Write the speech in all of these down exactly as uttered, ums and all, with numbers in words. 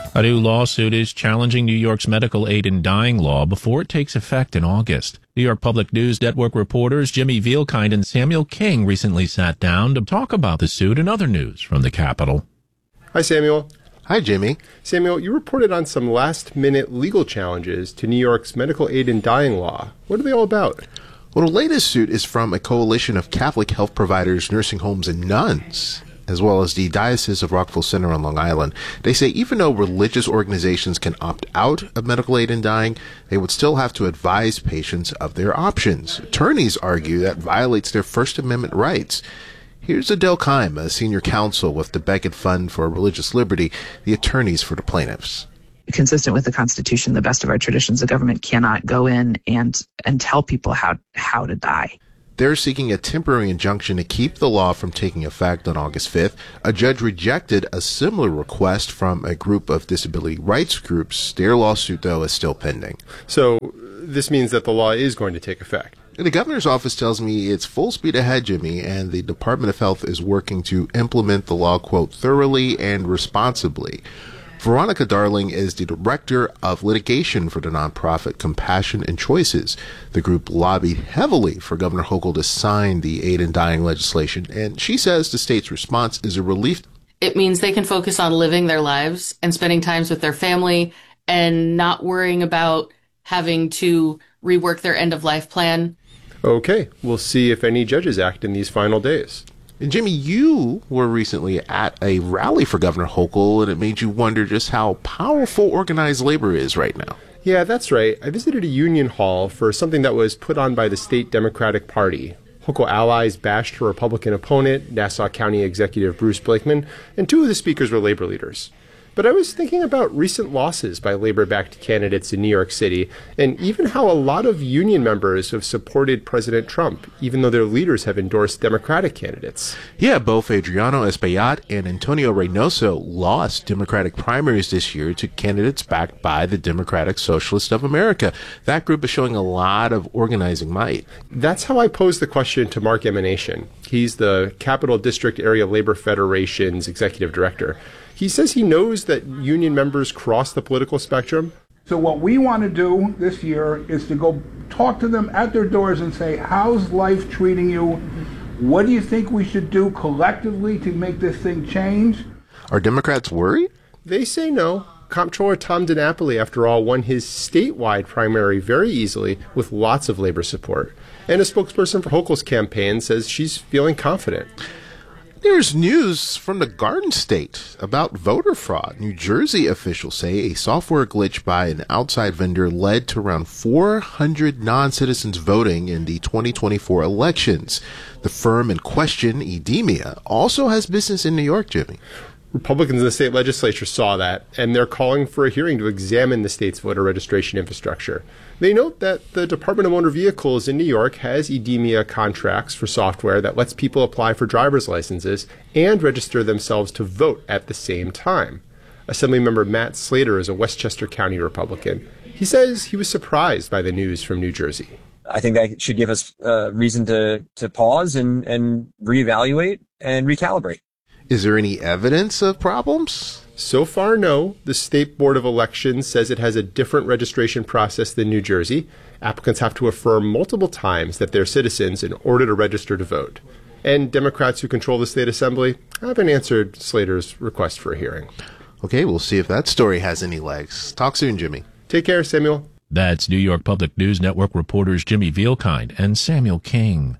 A new lawsuit is challenging New York's medical aid in dying law before it takes effect in August. New York Public News Network reporters Jimmy Vielkind and Samuel King recently sat down to talk about the suit and other news from the Capitol. Hi, Samuel. Hi, Jimmy. Samuel, you reported on some last-minute legal challenges to New York's medical aid in dying law. What are they all about? Well, the latest suit is from a coalition of Catholic health providers, nursing homes, and nuns, as well as the Diocese of Rockville Center on Long Island. They say even though religious organizations can opt out of medical aid in dying, they would still have to advise patients of their options. Attorneys argue that violates their First Amendment rights. Here's Adele Keim, a senior counsel with the Beckett Fund for Religious Liberty, the attorneys for the plaintiffs. Consistent with the Constitution, the best of our traditions, the government cannot go in and, and tell people how, how to die. They're seeking a temporary injunction to keep the law from taking effect on August fifth. A judge rejected a similar request from a group of disability rights groups. Their lawsuit, though, is still pending. So this means that the law is going to take effect. The governor's office tells me it's full speed ahead, Jimmy, and the Department of Health is working to implement the law, quote, thoroughly and responsibly. Veronica Darling is the director of litigation for the nonprofit Compassion and Choices. The group lobbied heavily for Governor Hochul to sign the aid in dying legislation, and she says the state's response is a relief. It means they can focus on living their lives and spending times with their family and not worrying about having to rework their end-of-life plan. Okay, we'll see if any judges act in these final days. And Jimmy, you were recently at a rally for Governor Hochul, and it made you wonder just how powerful organized labor is right now. Yeah, that's right. I visited a union hall for something that was put on by the state Democratic Party. Hochul allies bashed her Republican opponent, Nassau County Executive Bruce Blakeman, and two of the speakers were labor leaders. But I was thinking about recent losses by labor-backed candidates in New York City, and even how a lot of union members have supported President Trump, even though their leaders have endorsed Democratic candidates. Yeah, both Adriano Espaillat and Antonio Reynoso lost Democratic primaries this year to candidates backed by the Democratic Socialists of America. That group is showing a lot of organizing might. That's how I posed the question to Mark Emanation. He's the Capital District Area Labor Federation's executive director. He says he knows that union members cross the political spectrum. So what we want to do this year is to go talk to them at their doors and say, how's life treating you? What do you think we should do collectively to make this thing change? Are Democrats worried? They say no. Comptroller Tom DiNapoli, after all, won his statewide primary very easily with lots of labor support. And a spokesperson for Hochul's campaign says she's feeling confident. There's news from the Garden State about voter fraud. New Jersey officials say a software glitch by an outside vendor led to around four hundred non-citizens voting in the twenty twenty-four elections. The firm in question, Edemia, also has business in New York, Jimmy. Republicans in the state legislature saw that, and they're calling for a hearing to examine the state's voter registration infrastructure. They note that the Department of Motor Vehicles in New York has Edemia contracts for software that lets people apply for driver's licenses and register themselves to vote at the same time. Assemblymember Matt Slater is a Westchester County Republican. He says he was surprised by the news from New Jersey. I think that should give us uh, reason to, to pause and, and reevaluate and recalibrate. Is there any evidence of problems? So far, no. The State Board of Elections says it has a different registration process than New Jersey. Applicants have to affirm multiple times that they're citizens in order to register to vote. And Democrats who control the state assembly haven't answered Slater's request for a hearing. Okay, we'll see if that story has any legs. Talk soon, Jimmy. Take care, Samuel. That's New York Public News Network reporters Jimmy Vielkind and Samuel King.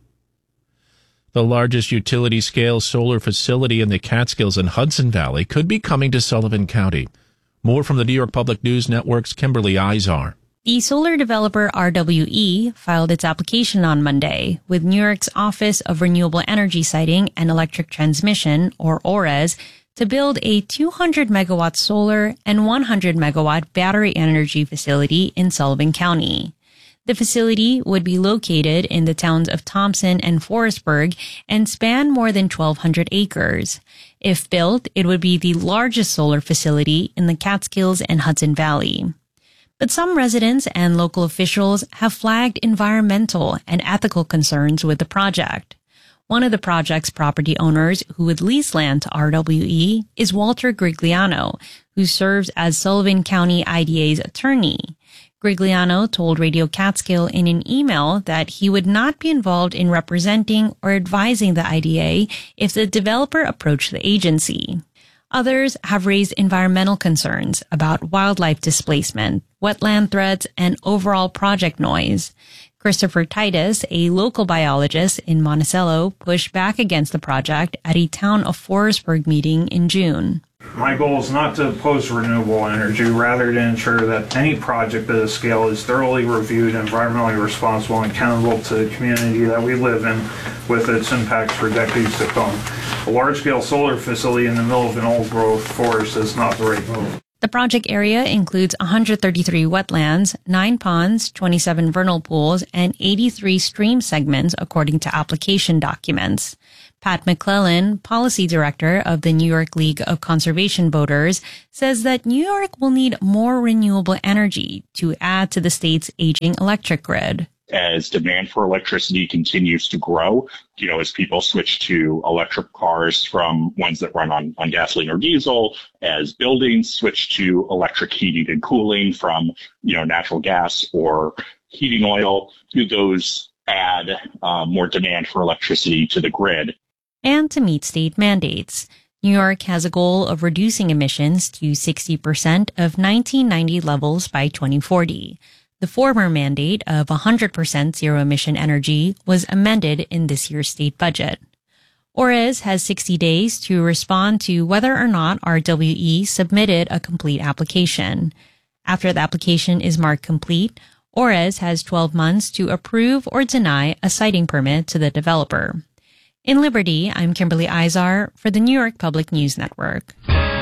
The largest utility-scale solar facility in the Catskills and Hudson Valley could be coming to Sullivan County. More from the New York Public News Network's Kimberly Izar. The solar developer R W E filed its application on Monday with New York's Office of Renewable Energy Siting and Electric Transmission, or ORES, to build a two hundred megawatt solar and one hundred megawatt battery energy facility in Sullivan County. The facility would be located in the towns of Thompson and Forestburg and span more than twelve hundred acres. If built, it would be the largest solar facility in the Catskills and Hudson Valley. But some residents and local officials have flagged environmental and ethical concerns with the project. One of the project's property owners who would lease land to R W E is Walter Grigliano, who serves as Sullivan County I D A's attorney. Grigliano told Radio Catskill in an email that he would not be involved in representing or advising the I D A if the developer approached the agency. Others have raised environmental concerns about wildlife displacement, wetland threats, and overall project noise. Christopher Titus, a local biologist in Monticello, pushed back against the project at a Town of Forestburg meeting in June. My goal is not to oppose renewable energy, rather to ensure that any project of this scale is thoroughly reviewed, environmentally responsible, and accountable to the community that we live in with its impacts for decades to come. A large-scale solar facility in the middle of an old-growth forest is not the right move. The project area includes one hundred thirty-three wetlands, nine ponds, twenty-seven vernal pools, and eighty-three stream segments, according to application documents. Pat McClellan, policy director of the New York League of Conservation Voters, says that New York will need more renewable energy to add to the state's aging electric grid. As demand for electricity continues to grow, you know, as people switch to electric cars from ones that run on, on gasoline or diesel, as buildings switch to electric heating and cooling from, you know, natural gas or heating oil, those add uh, more demand for electricity to the grid. And to meet state mandates. New York has a goal of reducing emissions to sixty percent of nineteen ninety levels by twenty forty. The former mandate of one hundred percent zero-emission energy was amended in this year's state budget. ORES has sixty days to respond to whether or not R W E submitted a complete application. After the application is marked complete, ORES has twelve months to approve or deny a siting permit to the developer. In Liberty, I'm Kimberly Izar for the New York Public News Network.